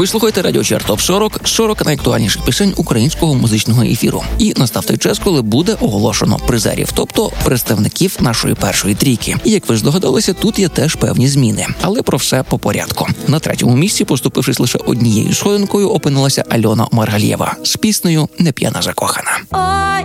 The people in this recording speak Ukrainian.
Ви слухаєте радіо Чарт Топ 40, 40 найактуальніших пісень українського музичного ефіру. І настав той час, коли буде оголошено призерів, тобто представників нашої першої трійки. І як ви ж здогадалися, тут є теж певні зміни. Але про все по порядку. На третьому місці, поступившись лише однією сходинкою, опинилася Альона Маргалєва з піснею «Не п'яна закохана».